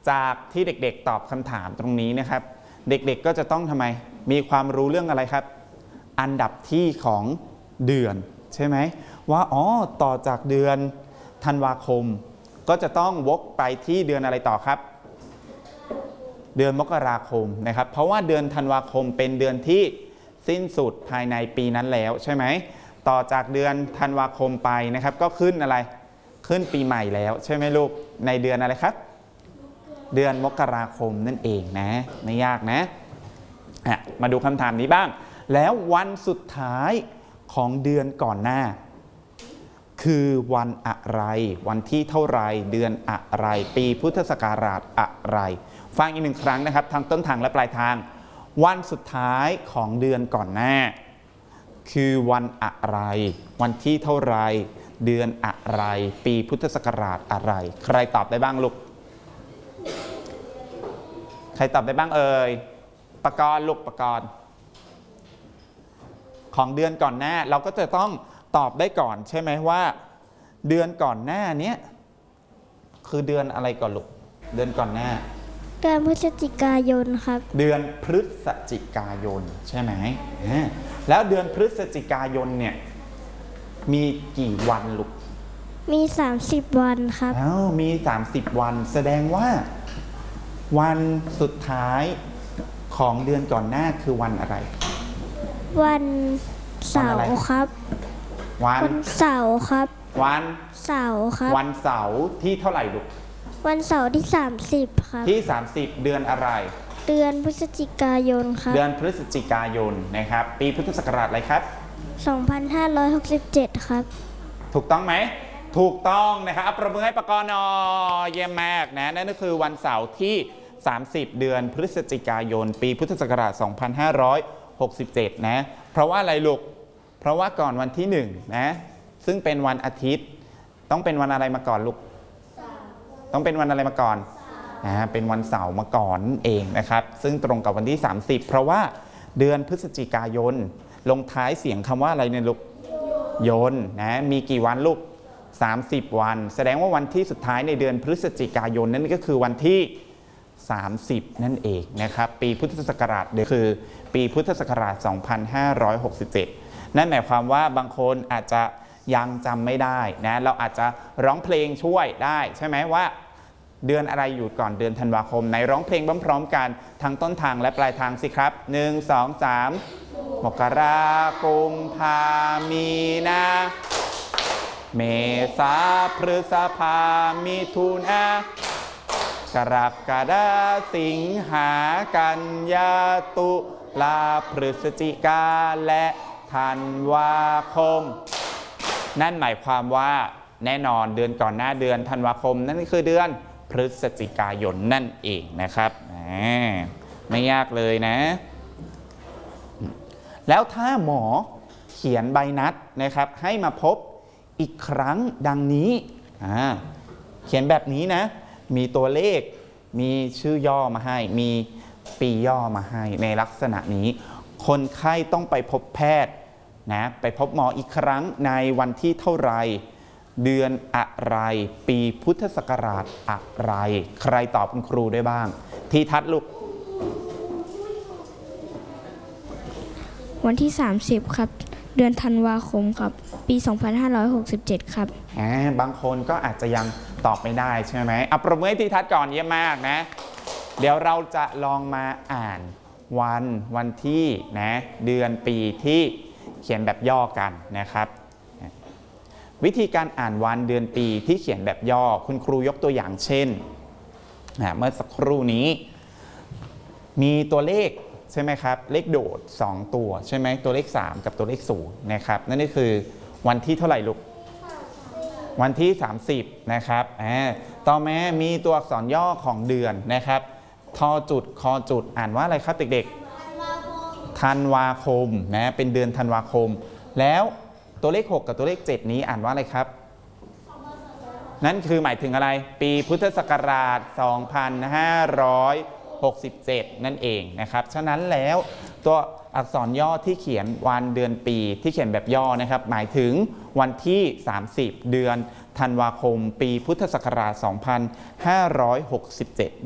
จากที่เด็กๆตอบคำถามตรงนี้นะครับเด็กๆก็จะต้องทำไมมีความรู้เรื่องอะไรครับอันดับที่ของเดือนใช่ไหมว่าต่อจากเดือนธันวาคมก็จะต้องวกไปที่เดือนอะไรต่อครับเดือนมกราคมนะครับเพราะว่าเดือนธันวาคมเป็นเดือนที่สิ้นสุดภายในปีนั้นแล้วใช่ไหมต่อจากเดือนธันวาคมไปนะครับก็ขึ้นอะไรขึ้นปีใหม่แล้วใช่ไหมลูกในเดือนอะไรครับเดือนมกราคมนั่นเองนะไม่ยากนะมาดูคำถามนี้บ้างแล้ววันสุดท้ายของเดือนก่อนหน้าคือวันอะไรวันที่เท่าไรเดือนอะไรปีพุทธศักราชอะไรฟังอีกหนึ่งครั้งนะครับทั้งต้นทางและปลายทางวันสุดท้ายของเดือนก่อนหน้าคือวันอะไรวันที่เท่าไรเดือนอะไรปีพุทธศักราชอะไรใครตอบได้บ้างลูกใครตอบได้บ้างเอ่ยปกรณ์ลูกปกรณ์ของเดือนก่อนหน้าเราก็จะต้องตอบได้ก่อนใช่ไหมว่าเดือนก่อนหน้านี้คือเดือนอะไรก่อนลูกเดือนก่อนหน้าเดือนพฤศจิกายนครับเดือนพฤศจิกายนใช่ไหมแล้วเดือนพฤศจิกายนเนี่ยมีกี่วันลูกมี30วันครับมี30วันแสดงว่าวันสุดท้ายของเดือนก่อนหน้าคือวันอะไรวันเสาร์ครับวันเสาร์ครับวันเสาร์ครับวันเสาร์ที่เท่าไหร่ลูกวันเสาร์ที่30ครับที่30เดือนอะไรเดือนพฤศจิกายนครับเดือนพฤศจิกายนนะครับปีพุทธศักราชอะไรครับ 2567ครับถูกต้องไหมถูกต้องนะครับประมือให้ปกรณ์เยี่ยมมากนะนั่นก็คือวันเสาร์ที่30เดือนพฤศจิกายนปีพุทธศักราช2567นะเพราะว่าอะไรลูกเพราะว่าก่อนวันที่1นะซึ่งเป็นวันอาทิตย์ต้องเป็นวันอะไรมาก่อนลูกต้องเป็นวันอะไรมาก่อนเป็นวันเสาร์มาก่อนเองนะครับซึ่งตรงกับวันที่30เพราะว่าเดือนพฤศจิกายนลงท้ายเสียงคำว่าอะไรเนี่ยลูกยนนะมีกี่วันลูก30วันแสดงว่าวันที่สุดท้ายในเดือนพฤศจิกายนนั่นก็คือวันที่30นั่นเองนะครับปีพุทธศักราชคือปีพุทธศักราช2567นั่นหมายความว่าบางคนอาจจะยังจำไม่ได้นะเราอาจจะร้องเพลงช่วยได้ใช่ไหมว่าเดือนอะไรอยู่ก่อนเดือนธันวาคมในร้องเพลงพร้อมๆกันทั้งต้นทางและปลายทางสิครับ1 2 3มกราคมพามีนาเมษาพฤษภามิถุนากรกฎาสิงหากันยาตุลาพฤศจิกาและธันวาคมนั่นหมายความว่าแน่นอนเดือนก่อนหน้าเดือนธันวาคมนั่นคือเดือนพฤศจิกายนนั่นเองนะครับไม่ยากเลยนะแล้วถ้าหมอเขียนใบนัดนะครับให้มาพบอีกครั้งดังนี้เขียนแบบนี้นะมีตัวเลขมีชื่อย่อมาให้มีปีย่อมาให้ในลักษณะนี้คนไข้ต้องไปพบแพทย์นะไปพบหมออีกครั้งในวันที่เท่าไรเดือนอะไรปีพุทธศักราชอะไรใครตอบคุณครูได้บ้างทีทัศน์ลูกวันที่30ครับเดือนธันวาคมครับปี2567ครับบางคนก็อาจจะยังตอบไม่ได้ใช่ไหมเอาประเมินทีทัศน์ก่อนเยี่ยมมากนะเดี๋ยวเราจะลองมาอ่านวันที่นะเดือนปีที่เขียนแบบย่อกันนะครับวิธีการอ่านวันเดือนปีที่เขียนแบบย่อคุณครูยกตัวอย่างเช่นเมื่อสักครู่นี้มีตัวเลขใช่ไหมครับเลขโดด2ตัวใช่ไหมตัวเลข3กับตัวเลข0นะครับนั่นก็คือวันที่เท่าไหร่ลูกวันที่30นะครับต่อมามีตัวอักษรย่อของเดือนนะครับทอจุดคอจุดอ่านว่าอะไรครับเด็กๆธันวาคมนะเป็นเดือนธันวาคมแล้วตัวเลข6กับตัวเลข7นี้อ่านว่าอะไรครับนั่นคือหมายถึงอะไรปีพุทธศักราช2567นั่นเองนะครับฉะนั้นแล้วตัวอักษรย่อที่เขียนวันเดือนปีที่เขียนแบบย่อนะครับหมายถึงวันที่30เดือนธันวาคมปีพุทธศักราช2567